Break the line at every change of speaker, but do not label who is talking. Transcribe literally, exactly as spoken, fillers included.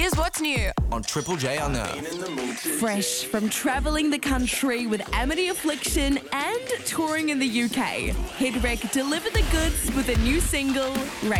Here's what's new
on Triple J Unknown.
Fresh from travelling the country with Amity Affliction and touring in the U K, Hit Wreck delivered the goods with a new single,